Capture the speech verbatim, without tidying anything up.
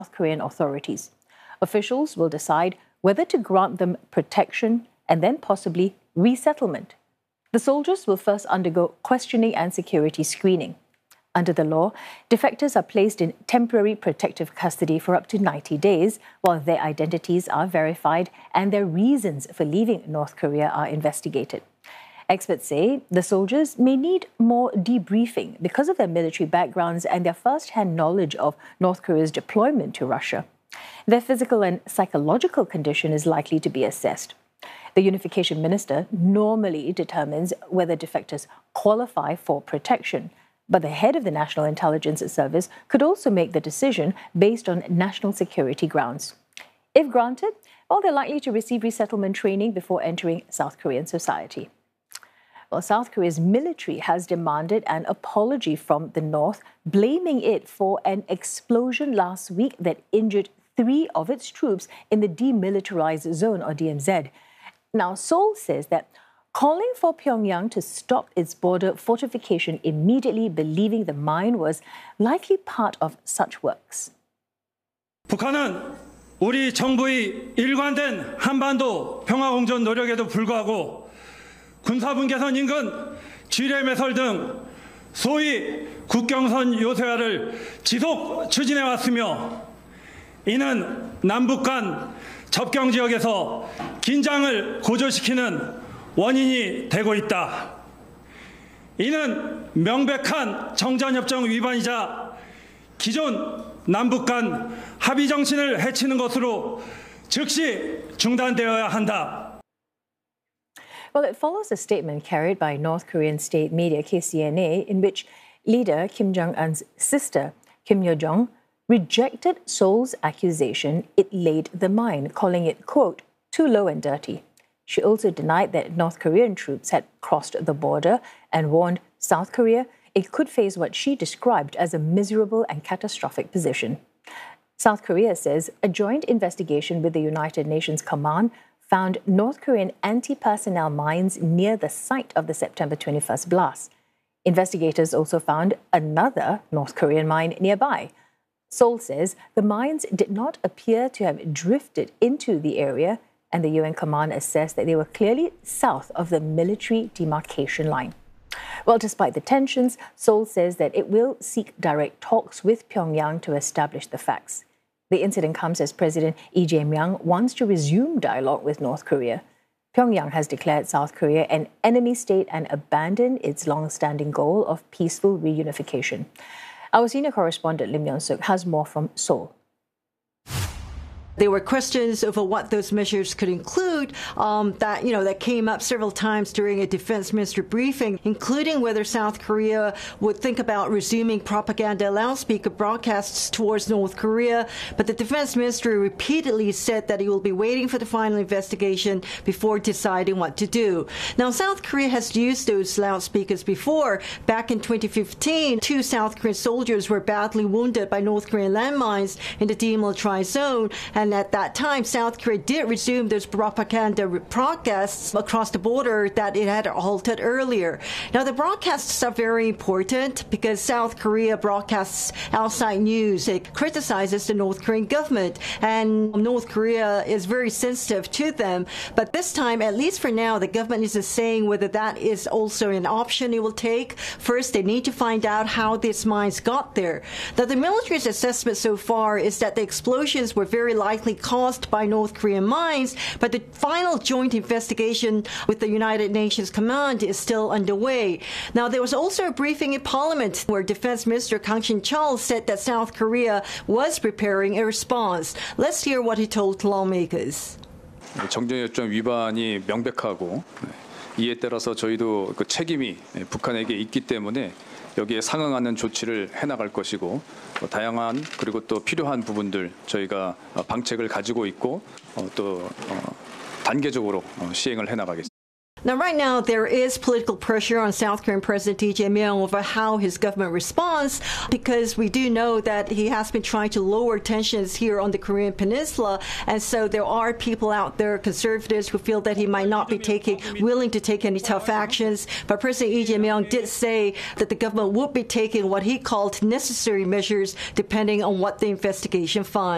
South Korean authorities. Officials will decide whether to grant them protection and then possibly resettlement. The soldiers will first undergo questioning and security screening. Under the law, defectors are placed in temporary protective custody for up to ninety days while their identities are verified and their reasons for leaving North Korea are investigated. Experts say the soldiers may need more debriefing because of their military backgrounds and their first-hand knowledge of North Korea's deployment to Russia. Their physical and psychological condition is likely to be assessed. The unification minister normally determines whether defectors qualify for protection, but the head of the National Intelligence Service could also make the decision based on national security grounds. If granted, well, they're likely to receive resettlement training before entering South Korean society. Well, South Korea's military has demanded an apology from the North, blaming it for an explosion last week that injured three of its troops in the demilitarized zone, or D M Z. Now, Seoul says that calling for Pyongyang to stop its border fortification immediately, believing the mine was likely part of such works. 북한은 우리 정부의 일관된 한반도 평화공존 노력에도 불구하고 군사분계선 인근 지뢰매설 등 소위 국경선 요새화를 지속 추진해 왔으며 이는 남북 간 접경 지역에서 긴장을 고조시키는 원인이 되고 있다. 이는 명백한 정전협정 위반이자 기존 남북 간 합의 정신을 해치는 것으로 즉시 중단되어야 한다. Well, it follows a statement carried by North Korean state media K C N A in which leader Kim Jong-un's sister, Kim Yo-jong, rejected Seoul's accusation it laid the mine, calling it, quote, too low and dirty. She also denied that North Korean troops had crossed the border and warned South Korea it could face what she described as a miserable and catastrophic position. South Korea says a joint investigation with the United Nations Command found North Korean anti-personnel mines near the site of the September twenty-first blast. Investigators also found another North Korean mine nearby. Seoul says the mines did not appear to have drifted into the area, and the U N command assessed that they were clearly south of the military demarcation line. Well, despite the tensions, Seoul says that it will seek direct talks with Pyongyang to establish the facts. The incident comes as President Lee Jae-myung wants to resume dialogue with North Korea. Pyongyang has declared South Korea an enemy state and abandoned its long-standing goal of peaceful reunification. Our senior correspondent Lim Yeon-suk has more from Seoul. There were questions over what those measures could include um, that, you know, that came up several times during a defense minister briefing, including whether South Korea would think about resuming propaganda loudspeaker broadcasts towards North Korea. But the defense minister repeatedly said that he will be waiting for the final investigation before deciding what to do. Now, South Korea has used those loudspeakers before. Back in twenty fifteen, two South Korean soldiers were badly wounded by North Korean landmines in the demilitarized zone. And at that time, South Korea did resume those propaganda broadcasts across the border that it had halted earlier. Now, the broadcasts are very important because South Korea broadcasts outside news. It criticizes the North Korean government, and North Korea is very sensitive to them. But this time, at least for now, the government isn't saying whether that is also an option it will take. First, they need to find out how these mines got there. Now, the military's assessment so far is that the explosions were very likely likely caused by North Korean mines, but the final joint investigation with the United Nations Command is still underway. Now, there was also a briefing in Parliament where Defense Minister Kang Shin-cheol said that South Korea was preparing a response. Let's hear what he told lawmakers. 정전협정 위반이 명백하고 이에 따라서 저희도 그 책임이 북한에게 있기 때문에 여기에 상응하는 조치를 해나갈 것이고 다양한 그리고 또 필요한 부분들 저희가 방책을 가지고 있고 또 단계적으로 시행을 해나가겠습니다. Now, right now, there is political pressure on South Korean President Lee Jae-myung over how his government responds, because we do know that he has been trying to lower tensions here on the Korean Peninsula, and so there are people out there, conservatives, who feel that he might not be taking, willing to take any tough actions. But President Lee Jae-myung did say that the government would be taking what he called necessary measures, depending on what the investigation finds.